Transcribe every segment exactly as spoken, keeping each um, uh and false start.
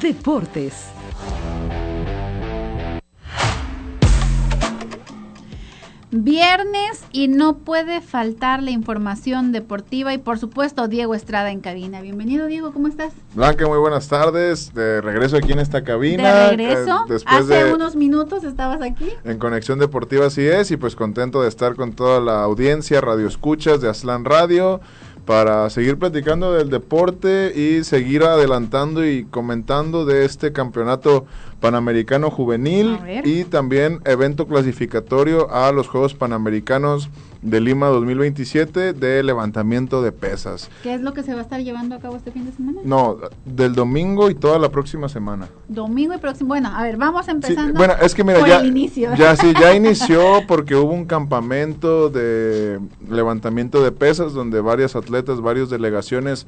Deportes. Viernes y no puede faltar la información deportiva y por supuesto Diego Estrada en cabina. Bienvenido Diego, ¿cómo estás? Blanca, muy buenas tardes, de regreso aquí en esta cabina. De regreso, eh, después hace de, unos minutos estabas aquí. En Conexión Deportiva, así es, y pues contento de estar con toda la audiencia, radio escuchas de Aslan Radio, para seguir platicando del deporte y seguir adelantando y comentando de este campeonato panamericano juvenil y también evento clasificatorio a los Juegos Panamericanos de Lima dos mil veintisiete de levantamiento de pesas. ¿Qué es lo que se va a estar llevando a cabo este fin de semana? No, del domingo y toda la próxima semana. Domingo y próximo. Bueno, a ver, vamos empezando. Sí, bueno, es que mira, por ya, el inicio. ya sí, ya inició porque hubo un campamento de levantamiento de pesas donde varias atletas, varias delegaciones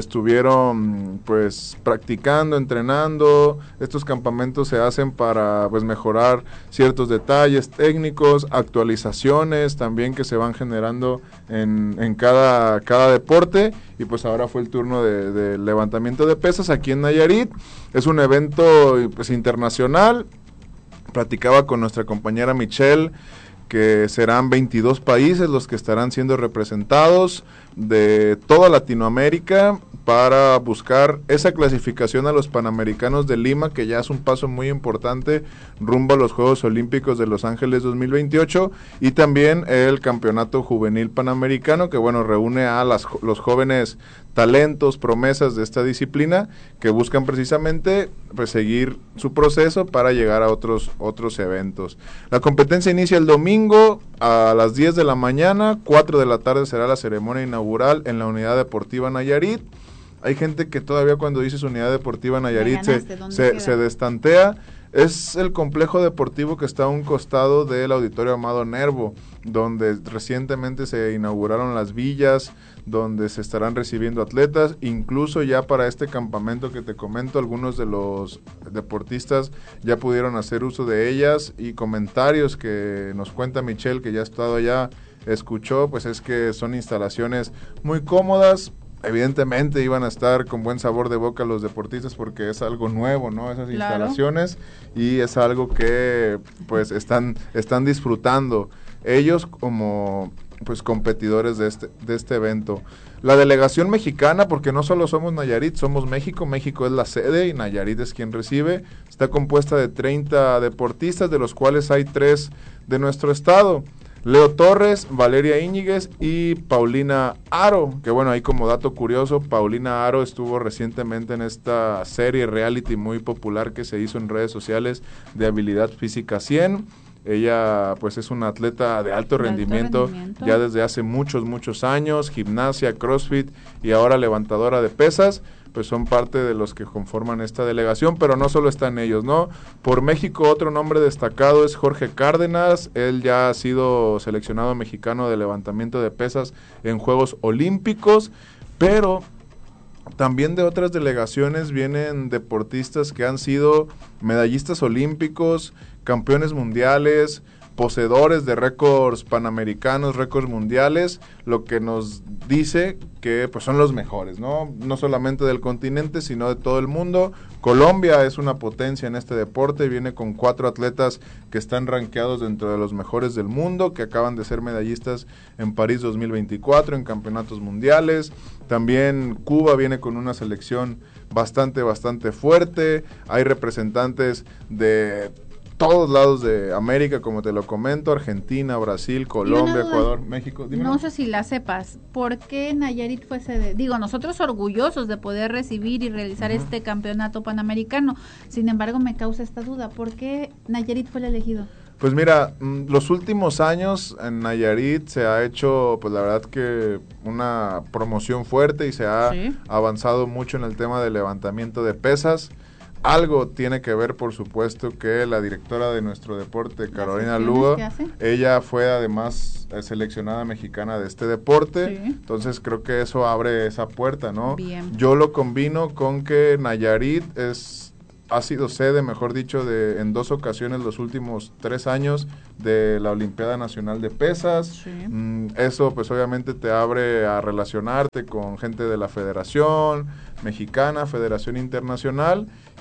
estuvieron pues practicando, entrenando. Estos campamentos se hacen para pues mejorar ciertos detalles técnicos, actualizaciones también que se van generando en, en cada, cada deporte, y pues ahora fue el turno de, de levantamiento de pesas aquí en Nayarit. Es un evento pues internacional. Platicaba con nuestra compañera Michelle que serán veintidós países los que estarán siendo representados de toda Latinoamérica para buscar esa clasificación a los Panamericanos de Lima, que ya es un paso muy importante rumbo a los Juegos Olímpicos de Los Ángeles dos mil veintiocho, y también el Campeonato Juvenil Panamericano, que bueno, reúne a las, los jóvenes talentos, promesas de esta disciplina, que buscan precisamente pues, seguir su proceso para llegar a otros, otros eventos. La competencia inicia el domingo a las diez de la mañana, cuatro de la tarde será la ceremonia inaugural en la Unidad Deportiva Nayarit. Hay gente que todavía cuando dices Unidad Deportiva Nayarit ganaste, se, se, se destantea. Es el complejo deportivo que está a un costado del Auditorio Amado Nervo, donde recientemente se inauguraron las villas, donde se estarán recibiendo atletas. Incluso ya para este campamento que te comento, algunos de los deportistas ya pudieron hacer uso de ellas, y comentarios que nos cuenta Michelle, que ya ha estado allá, escuchó, pues es que son instalaciones muy cómodas. Evidentemente iban a estar con buen sabor de boca los deportistas porque es algo nuevo, ¿no? Esas claro. instalaciones, y es algo que pues están están disfrutando ellos como pues competidores de este de este evento. La delegación mexicana, porque no solo somos Nayarit, somos México, México es la sede y Nayarit es quien recibe, está compuesta de treinta deportistas, de los cuales hay tres de nuestro estado. Leo Torres, Valeria Íñiguez y Paulina Aro, que bueno, ahí como dato curioso, Paulina Aro estuvo recientemente en esta serie reality muy popular que se hizo en redes sociales de Habilidad Física cien. Ella pues es una atleta de alto, de rendimiento, alto rendimiento ya desde hace muchos, muchos años, gimnasia, crossfit y ahora levantadora de pesas. Pues son parte de los que conforman esta delegación, pero no solo están ellos, ¿no? Por México otro nombre destacado es Jorge Cárdenas. Él ya ha sido seleccionado mexicano de levantamiento de pesas en Juegos Olímpicos, pero también de otras delegaciones vienen deportistas que han sido medallistas olímpicos, campeones mundiales, poseedores de récords panamericanos, récords mundiales, lo que nos dice que pues son los mejores, ¿no? No solamente del continente, sino de todo el mundo. Colombia es una potencia en este deporte, viene con cuatro atletas que están rankeados dentro de los mejores del mundo, que acaban de ser medallistas en París dos mil veinticuatro, en campeonatos mundiales. También Cuba viene con una selección bastante, bastante fuerte. Hay representantes de todos lados de América, como te lo comento, Argentina, Brasil, Colombia, Ecuador, México. Dímelo. No sé si la sepas, ¿por qué Nayarit fue sede? Digo, nosotros orgullosos de poder recibir y realizar uh-huh. este campeonato panamericano, sin embargo me causa esta duda, ¿por qué Nayarit fue el elegido? Pues mira, los últimos años en Nayarit se ha hecho, pues la verdad que una promoción fuerte y se ha ¿Sí? avanzado mucho en el tema de levantamiento de pesas. Algo tiene que ver, por supuesto, que la directora de nuestro deporte, Carolina Lugo, ella fue además seleccionada mexicana de este deporte, sí. Entonces creo que eso abre esa puerta, ¿no? Bien. Yo lo combino con que Nayarit es ha sido sede, mejor dicho, de en dos ocasiones los últimos tres años de la Olimpiada Nacional de Pesas. Sí. Mm, eso pues obviamente te abre a relacionarte con gente de la Federación Mexicana, Federación Internacional,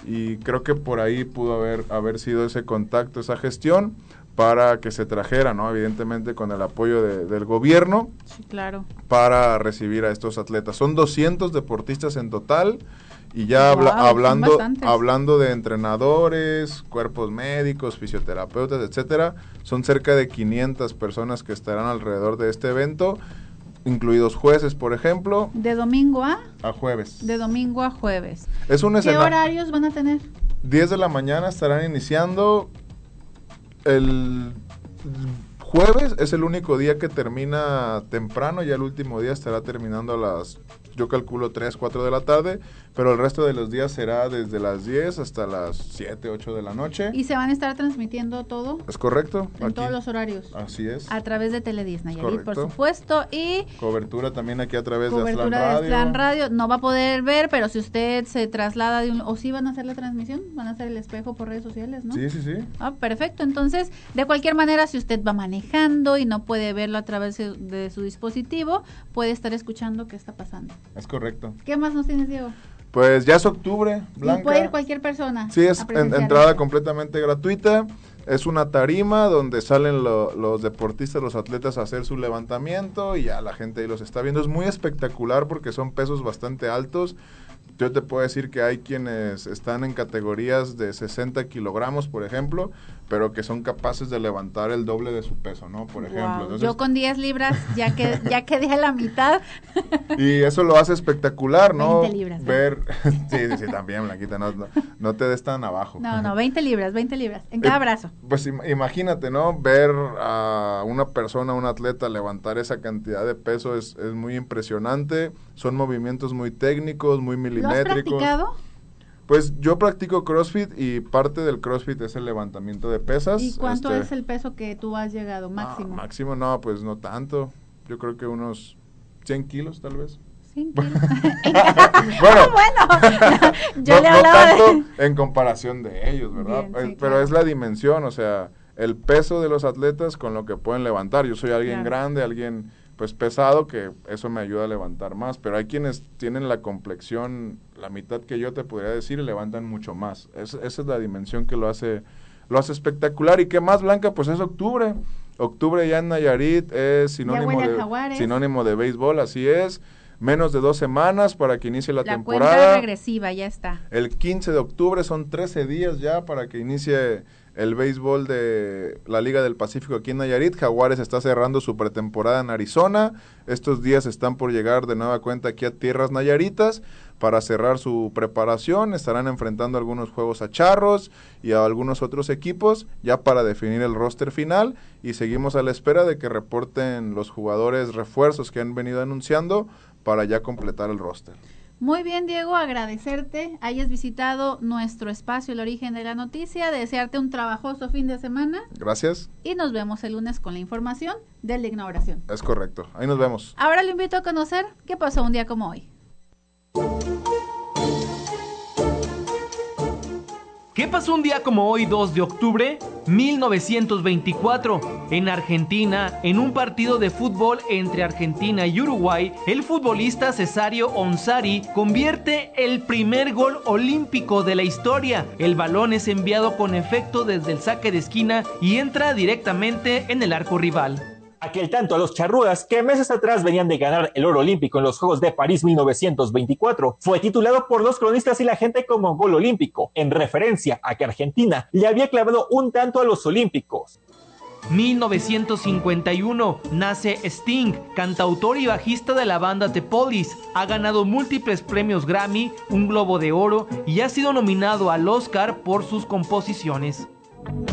y creo que por ahí pudo haber, haber sido ese contacto, esa gestión, para que se trajera, ¿no? Evidentemente con el apoyo de, del gobierno. Sí, claro. Para recibir a estos atletas. Son doscientos deportistas en total, y ya wow, habla, hablando, bastantes. hablando de entrenadores, cuerpos médicos, fisioterapeutas, etcétera, son cerca de quinientas personas que estarán alrededor de este evento, incluidos jueces, por ejemplo. ¿De domingo a? A jueves. De domingo a jueves. Es un ¿Qué escena- horarios van a tener? diez de la mañana estarán iniciando. El jueves es el único día que termina temprano, ya el último día estará terminando a las, yo calculo tres, cuatro de la tarde, pero el resto de los días será desde las diez hasta las siete, ocho de la noche. ¿Y se van a estar transmitiendo todo? ¿Es correcto? En Aquí. todos los horarios. Así es. A través de Teledis Nayarit, por Correcto. supuesto, y Cobertura también aquí a través de cobertura Aztlán de Radio. Aztlán Radio. No va a poder ver, pero si usted se traslada de un... ¿O sí van a hacer la transmisión? ¿Van a hacer el espejo por redes sociales, no? Sí, sí, sí. Ah, perfecto. Entonces, de cualquier manera, si usted va manejando y no puede verlo a través de, de su dispositivo, puede estar escuchando qué está pasando. Es correcto. ¿Qué más nos tienes, Diego? Pues ya es octubre, Blanca. Y puede ir cualquier persona. Sí, es a en- presenciar entrada esto. completamente gratuita. Es una tarima donde salen lo- los deportistas, los atletas a hacer su levantamiento y ya la gente ahí los está viendo. Es muy espectacular porque son pesos bastante altos. Yo te puedo decir que hay quienes están en categorías de sesenta kilogramos, por ejemplo, pero que son capaces de levantar el doble de su peso, ¿no? Por ejemplo. Wow. Entonces, Yo con diez libras ya, que, ya quedé a la mitad. y eso lo hace espectacular, ¿no? veinte libras, ¿no? Ver, sí, sí, sí, también, Blanquita, no, no, no te des tan abajo. No, no, veinte libras, veinte libras, en cada Eh, brazo. Pues im- imagínate, ¿no? Ver a una persona, un atleta levantar esa cantidad de peso es, es muy impresionante. Son movimientos muy técnicos, muy ¿Lo has milimétricos. practicado? Pues yo practico CrossFit y parte del CrossFit es el levantamiento de pesas. ¿Y cuánto Este, es el peso que tú has llegado ah, máximo? máximo, no, pues no tanto. Yo creo que unos cien kilos tal vez. cien kilos. Bueno, bueno, yo no, le no hablaba tanto de... en comparación de ellos, ¿verdad? Bien, sí, Eh, Pero claro. es la dimensión, o sea, el peso de los atletas con lo que pueden levantar. Yo soy alguien Claro. grande, alguien pues pesado, que eso me ayuda a levantar más, pero hay quienes tienen la complexión, la mitad que yo te podría decir, y levantan mucho más. Es- esa es la dimensión que lo hace, lo hace espectacular. ¿Y qué más, Blanca? Pues es octubre. Octubre ya en Nayarit es sinónimo huele a de, Jaguares. sinónimo de béisbol, así es. Menos de dos semanas para que inicie la, La temporada. cuenta regresiva ya está. El quince de octubre son trece días ya para que inicie el béisbol de la Liga del Pacífico aquí en Nayarit. Jaguares está cerrando su pretemporada en Arizona. Estos días están por llegar de nueva cuenta aquí a tierras nayaritas para cerrar su preparación. Estarán enfrentando algunos juegos a Charros y a algunos otros equipos ya para definir el roster final, y seguimos a la espera de que reporten los jugadores refuerzos que han venido anunciando para ya completar el roster. Muy bien, Diego, agradecerte hayas visitado nuestro espacio El Origen de la Noticia, desearte un trabajoso fin de semana Gracias. y nos vemos el lunes con la información de la inauguración. Es correcto. Ahí nos vemos. Ahora lo invito a conocer qué pasó un día como hoy. ¿Qué pasó un día como hoy, dos de octubre? mil novecientos veinticuatro. En Argentina, en un partido de fútbol entre Argentina y Uruguay, el futbolista Cesario Onsari convierte el primer gol olímpico de la historia. El balón es enviado con efecto desde el saque de esquina y entra directamente en el arco rival. Aquel tanto a los charrúas, que meses atrás venían de ganar el oro olímpico en los Juegos de París mil novecientos veinticuatro, fue titulado por los cronistas y la gente como gol olímpico, en referencia a que Argentina le había clavado un tanto a los olímpicos. mil novecientos cincuenta y uno, nace Sting, cantautor y bajista de la banda The Police. Ha ganado múltiples premios Grammy, un Globo de Oro y ha sido nominado al Oscar por sus composiciones.